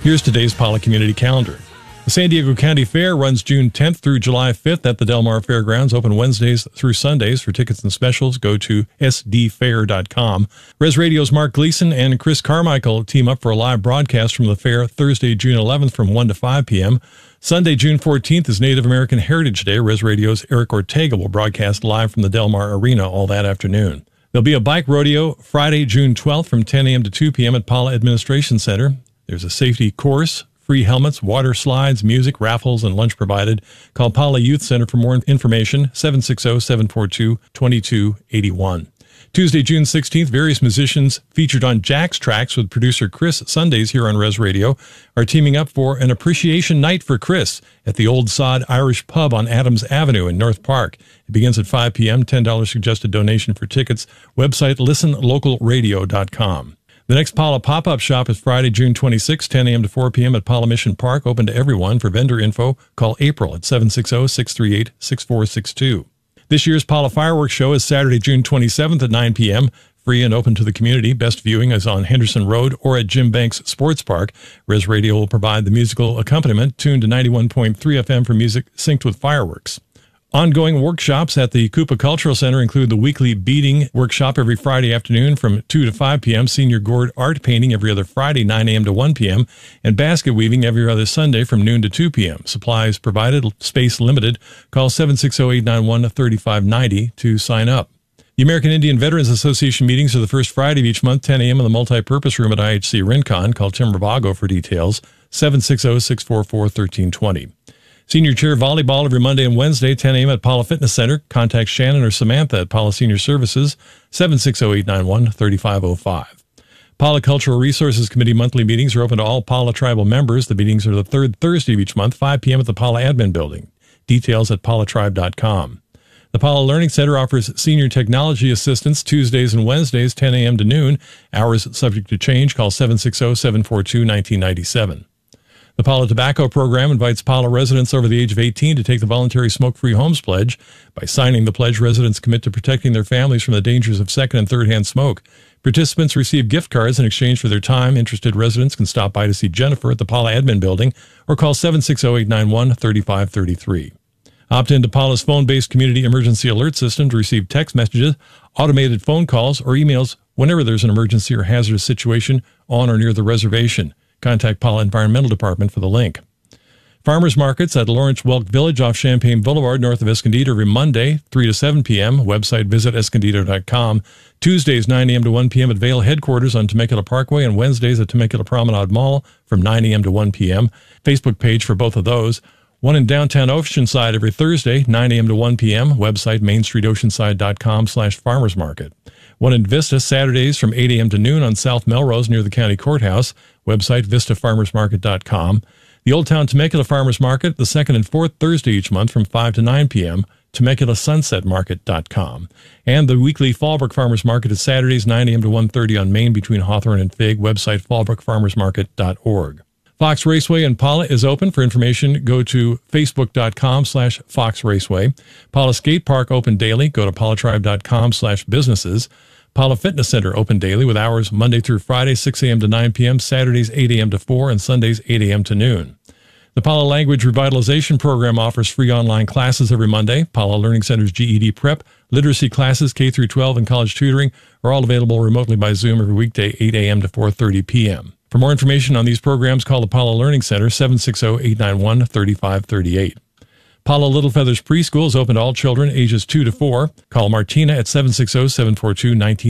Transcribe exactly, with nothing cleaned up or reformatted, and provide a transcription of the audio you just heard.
Here's today's Pala Community Calendar. The San Diego County Fair runs June tenth through July fifth at the Del Mar Fairgrounds, open Wednesdays through Sundays. For tickets and specials, go to s d fair dot com. Res Radio's Mark Gleason and Chris Carmichael team up for a live broadcast from the fair Thursday, June eleventh from one to five p.m. Sunday, June fourteenth is Native American Heritage Day. Res Radio's Eric Ortega will broadcast live from the Del Mar Arena all that afternoon. There'll be a bike rodeo Friday, June twelfth from ten a.m. to two p.m. at Pala Administration Center. There's a safety course, free helmets, water slides, music, raffles, and lunch provided. Call Pala Youth Center for more information, seven six zero, seven four two, two two eight one. Tuesday, June sixteenth, various musicians featured on Jack's Tracks with producer Chris Sundays here on Res Radio are teaming up for an appreciation night for Chris at the Old Sod Irish Pub on Adams Avenue in North Park. It begins at five p.m., ten dollars suggested donation for tickets. Website listen local radio dot com. The next Pala pop-up shop is Friday, June twenty-sixth, ten a.m. to four p.m. at Pala Mission Park, open to everyone. For vendor info, call April at seven six zero, six three eight, six four six two. This year's Pala Fireworks Show is Saturday, June twenty-seventh at nine p.m., free and open to the community. Best viewing is on Henderson Road or at Jim Banks Sports Park. Res Radio will provide the musical accompaniment, tuned to ninety-one point three F M for music synced with fireworks. Ongoing workshops at the Coupa Cultural Center include the weekly beading workshop every Friday afternoon from two to five p.m., senior gourd art painting every other Friday, nine a.m. to one p.m., and basket weaving every other Sunday from noon to two p.m. Supplies provided, space limited. Call seven six zero, eight nine one, three five nine zero to sign up. The American Indian Veterans Association meetings are the first Friday of each month, ten a.m. in the multi-purpose room at I H C Rincon. Call Tim Ravago for details, seven six zero, six four four, one three two zero. Senior Chair Volleyball every Monday and Wednesday, ten a.m. at Pala Fitness Center. Contact Shannon or Samantha at Pala Senior Services, seven six zero, eight nine one, three five zero five. Pala Cultural Resources Committee monthly meetings are open to all Pala tribal members. The meetings are the third Thursday of each month, five p.m. at the Pala Admin Building. Details at pala tribe dot com. The Pala Learning Center offers senior technology assistance Tuesdays and Wednesdays, ten a.m. to noon. Hours subject to change. Call seven six zero, seven four two, one nine nine seven. The Pala Tobacco Program invites Pala residents over the age of eighteen to take the voluntary Smoke-Free Homes Pledge. By signing the pledge, residents commit to protecting their families from the dangers of second- and third-hand smoke. Participants receive gift cards in exchange for their time. Interested residents can stop by to see Jennifer at the Pala Admin Building or call seven six zero, eight nine one, three five three three. Opt into Pala's phone-based community emergency alert system to receive text messages, automated phone calls, or emails whenever there's an emergency or hazardous situation on or near the reservation. Contact Pala Environmental Department for the link. Farmers markets at Lawrence Welk Village off Champaign Boulevard north of Escondido every Monday, three to seven p.m. Website visit escondido dot com. Tuesdays, nine a.m. to one p.m. at Vail headquarters on Temecula Parkway, and Wednesdays at Temecula Promenade Mall from nine a.m. to one p.m. Facebook page for both of those. One in downtown Oceanside every Thursday, nine a.m. to one p.m. Website main street oceanside dot com slash farmers market. One in Vista, Saturdays from eight a.m. to noon on South Melrose near the county courthouse. Website vista farmers market dot com. The Old Town Temecula Farmers Market, the second and fourth Thursday each month from five to nine p.m. temecula sunset market dot com. And the weekly Fallbrook Farmers Market is Saturdays, nine a.m. to one thirty on Main between Hawthorne and Fig. Website fallbrook farmers market dot org. Fox Raceway in Pala is open. For information, go to facebook dot com slash Fox Raceway. Pala Skate Park open daily. Go to pala tribe dot com slash businesses. Pala Fitness Center open daily with hours Monday through Friday, six a.m. to nine p.m., Saturdays eight a.m. to four, and Sundays eight a.m. to noon. The Pala Language Revitalization Program offers free online classes every Monday. Pala Learning Center's G E D prep, literacy classes, K through twelve, and college tutoring are all available remotely by Zoom every weekday, eight a.m. to four thirty p.m. For more information on these programs, call the Pala Learning Center, seven six zero, eight nine one, three five three eight. Pala Little Feathers Preschool is open to all children ages two to four. Call Martina at seven six zero, seven four two, one nine